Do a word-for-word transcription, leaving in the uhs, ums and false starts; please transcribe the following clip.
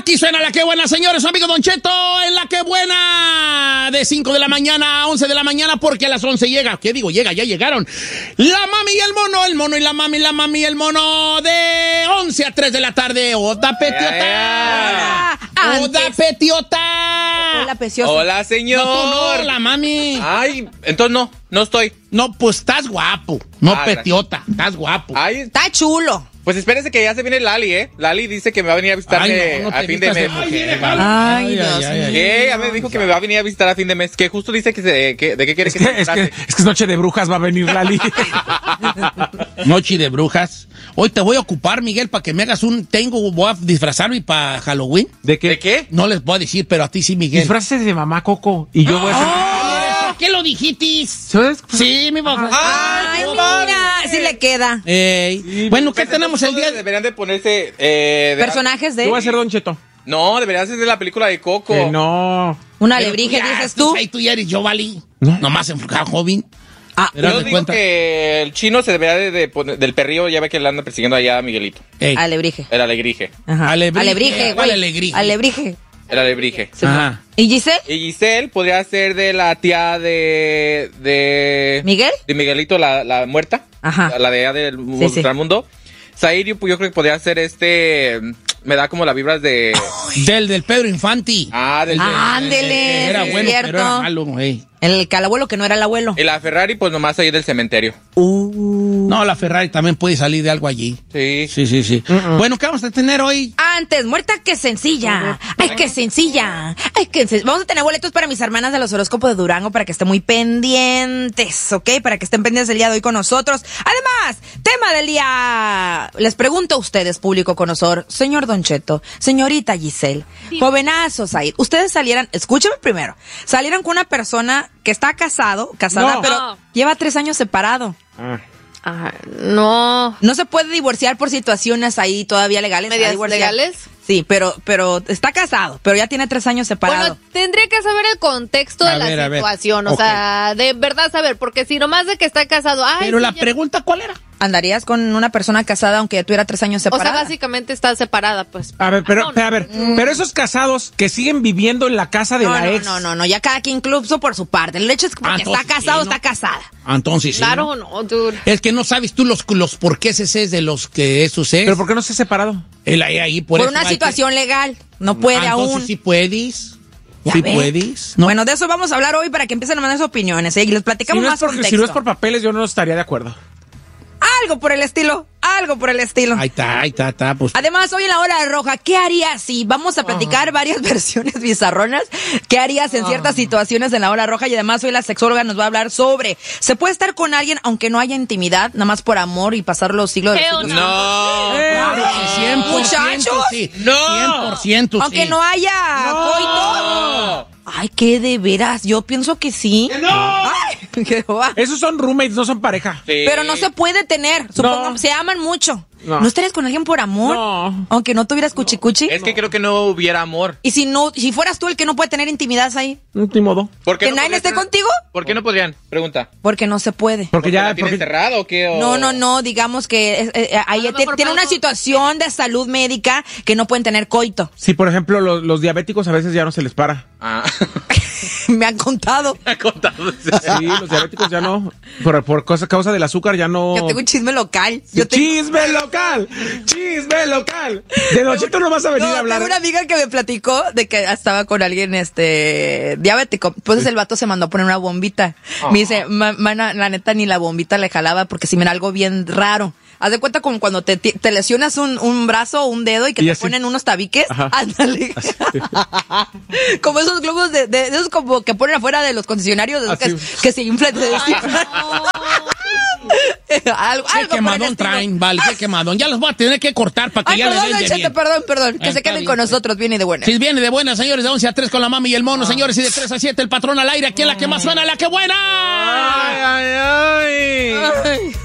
Aquí suena La Que Buena, señores, su amigo Don Cheto en La Que Buena, de cinco de la mañana a once de la mañana, porque a las once llega, ¿qué digo? Llega, ya llegaron la mami y el mono, el mono y la mami, la mami y el mono, de once a tres de la tarde. ¡Oda Petiota! ¡Oda Petiota! Hola, preciosa. Hola, señor. No, tú no, la mami. Ay, entonces no, no estoy. No, pues estás guapo, no Ah, Petiota, estás guapo. Ay, Está chulo. pues espérese que ya se viene Lali, ¿eh? Lali dice que me va a venir a visitarme Ay, no, no a te fin de vistas mes. de mujer, Ay, vale. Dios mío. ¿Qué? Ya me dijo que me va a venir a visitar a fin de mes. Que justo dice que, se, que de qué quiere Es que, que, se es, que, trate. es que es noche de brujas, va a venir Lali. Noche de brujas. Hoy te voy a ocupar, Miguel, para que me hagas un... Tengo, voy a disfrazarme para Halloween. ¿De qué? ¿De qué? No les voy a decir, pero a ti sí, Miguel. Disfraces de mamá Coco. Y yo voy a hacer... ¿Por qué lo dijiste? ¿Sabes? Sí, mi papá. Ay, mira, sí le queda. Ey, bueno, ¿qué Pues tenemos el entonces día? Deberían de ponerse... Eh, de- Personajes Yo voy a de ser Don Cheto. No, deberían ser de la película de Coco. Que no. una Pero alebrije, ya, dices tú. Ahí tú ya eres yo, Vali. No. Nomás enfocado, joven. Ah, Pero haz Yo de digo cuenta. que el chino se debería de, de poner, del perrillo, ya ve que le anda persiguiendo allá a Miguelito. Ey, alebrije. El alegrije. Ajá. Alebrije, Alebrije, ¿cuál güey. alegrije? Alebrije. El alebrije. Ajá. ¿Y Giselle? Y Giselle podría ser de la tía de... de ¿Miguel? De Miguelito, la, la muerta. Ajá. La, la de allá del Sí, sí. mundo. Zair, pues yo creo que podría ser este... Me da como las vibras de... Del, del Pedro Infanti. Ah, del... Ah, ándele, Era sí, bueno, cierto. pero era malo, ey. El calabuelo que no era el abuelo. Y la Ferrari, pues nomás ahí del cementerio. Uh. No, la Ferrari también puede salir de algo allí. Sí. Sí, sí, sí. Bueno, ¿qué vamos a tener hoy? Antes, muerta que sencilla. Ay, qué sencilla. Ay, qué sen- Vamos a tener boletos para mis hermanas de los horóscopos de Durango para que estén muy pendientes, ¿ok? Para que estén pendientes el día de hoy con nosotros. Además, tema del día. Les pregunto a ustedes, público conocedor, señor Don Cheto, señorita Giselle, jovenazos ahí. Ustedes salieran, escúchame primero, salieran con una persona que está casado, casada, No. pero No. lleva tres años separado. Ah. Ah, no. No se puede divorciar por situaciones ahí todavía legales. a ¿Medias divorciar. legales? Sí, pero, pero está casado, pero ya tiene tres años separado. Bueno, tendría que saber el contexto A de ver, a la ver. situación, o Ok. sea, de verdad saber, porque si nomás de que está casado, ay, Pero sí, la ya- pregunta, ¿cuál era? ¿Andarías con una persona casada aunque ya tuviera tres años o sea, separada? básicamente está separada, pues. A ver, pero, No, no. a ver, pero esos casados que siguen viviendo en la casa de no, la no, ex. no, no, no, ya cada quien incluso por su parte. El hecho es que Ah, porque está entonces casado, sí, ¿no? está casada. Ah, entonces sí. Claro, ¿no? no, dude. Es que no sabes tú los, los por qué ese es de los que esos es. ¿Pero por qué no se ha separado? Él ahí, ahí, por, Por, eso una hay que- situación legal. No puede Ah, entonces aún. sí puedes. Ya Sí ve. puedes. No. Bueno, de eso vamos a hablar hoy para que empiecen a mandar sus opiniones, ¿eh? Y les Si platicamos no, es más por, contexto. si no es por papeles, yo no estaría de acuerdo. Algo por el estilo, algo por el estilo. Ahí está, ahí está, está. Pues, Además, hoy en la hora roja, ¿qué harías si vamos a platicar varias versiones bizarronas? ¿Qué harías en ciertas situaciones en la hora roja? Y además hoy la sexóloga nos va a hablar sobre, ¿se puede estar con alguien aunque no haya intimidad, nada más por amor y pasar los siglos de los Hell siglos? No. claro que cien por ciento Muchachos. sí. No. cien por ciento sí. Aunque no haya coito. Ay, qué de veras, yo pienso que sí. ¡No! Ay, qué va. Esos son roommates, no son pareja. Sí. Pero no se puede tener, supongamos, No. se aman mucho. No. ¿No estarías con alguien por amor? No. Aunque no tuvieras cuchicuchi. Es que creo que no hubiera amor. Y si no, si fueras tú el que no puede tener intimidad ahí, Ni modo. ¿Por qué ¿que no nadie podrían esté tener- contigo? ¿Por qué no podrían? Pregunta. Porque no se puede. Porque ¿Porque ya. la tienen porque- cerrada o qué? O- No, no, no, digamos que eh, eh, ahí A lo te- mejor tiene para una algo- situación de salud médica que no pueden tener coito. Sí, por ejemplo, los, los diabéticos a veces ya no se les para. Ah. Me han contado. Me ha contado. Sí, los diabéticos ya no. Por, por cosa, causa del azúcar ya no. Yo tengo un chisme local. Yo tengo, ¡Chisme local! ¡Chisme local! De Don Cheto no vas a venir no, a hablar. tengo una amiga que me platicó de que estaba con alguien este diabético. Entonces el vato se mandó a poner una bombita. Me dice, "Ma- mana, la neta ni la bombita le jalaba porque si me era algo bien raro. Haz de cuenta como cuando te, te lesionas un, un brazo o un dedo y que Y te así. ponen unos tabiques. Ajá. Ándale. como esos globos de, de, de esos como que ponen afuera de los concesionarios de esos que, Así. que se inflan. se desinflan. algo, Qué algo por el quemadón estilo. traen, vale, qué quemadón. Ya los voy a tener que cortar para que Ay, ya perdón, le den Don de Cheto, bien. perdón, perdón. Que Ah, se está queden bien, con pues. nosotros, viene de buena. Si viene de buena, señores, de once a tres con la mami y el mono, señores, y de tres a siete el patrón al aire. Aquí es la que más suena, la que buena. Ay, ay, ay. Ay.